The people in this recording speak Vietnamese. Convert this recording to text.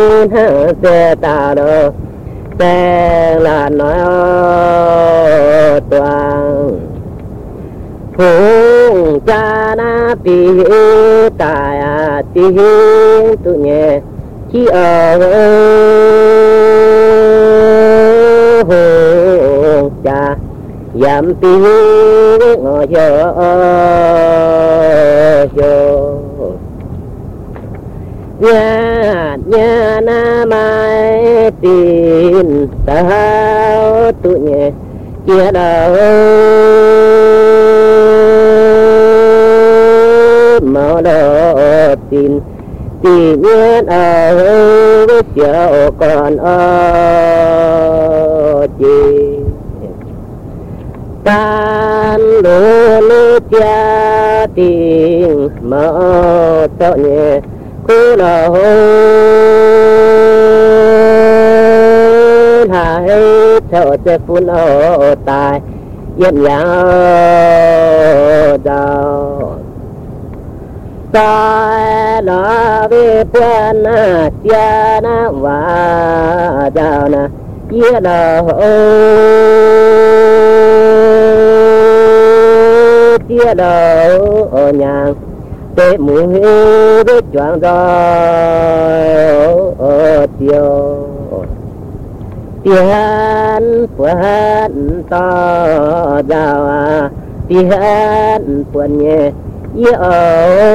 xe ta đồ xe là nói toàn phùng cha na pi tài ti tu nhẹ chỉ ở hùng cha giảm pi ngồi chờ nhà na mai tin sao tu nhẹ chia đầu màu đỏ tin tìm nhiên ở chiều còn ở chi tan lúa cha tình màu tao nhẹ cô nào hai theo sẽ phun ở tài yên nhau đau ta nó về quan cha na và đau na ia đau chia đau ở nhà để mũi biết choàng rồi ở tiêu tiền phận to giàu tiền phận nhẹ yêu